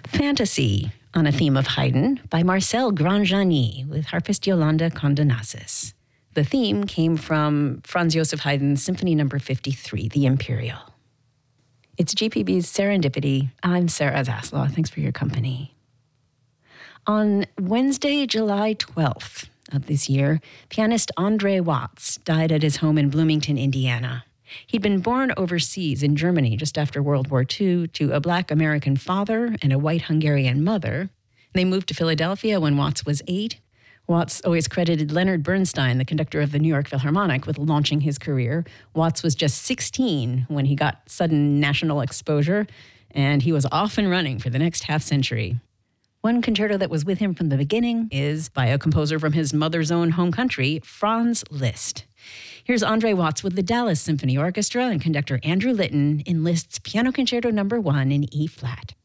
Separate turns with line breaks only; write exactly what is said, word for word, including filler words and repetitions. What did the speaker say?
Fantasy, on a theme of Haydn, by Marcel Granjani with harpist Yolanda Condonasis. The theme came from Franz Joseph Haydn's Symphony Number fifty-three, The Imperial. It's G P B's Serendipity. I'm Sarah Zaslow. Thanks for your company. On Wednesday, July twelfth of this year, pianist Andre Watts died at his home in Bloomington, Indiana. He'd been born overseas in Germany just after World War Two to a Black American father and a white Hungarian mother. They moved to Philadelphia when Watts was eight. Watts always credited Leonard Bernstein, the conductor of the New York Philharmonic, with launching his career. Watts was just sixteen when he got sudden national exposure, and he was off and running for the next half century. One concerto that was with him from the beginning is by a composer from his mother's own home country, Franz Liszt. Here's Andre Watts with the Dallas Symphony Orchestra and conductor Andrew Litton in Liszt's Piano Concerto Number one in E-flat.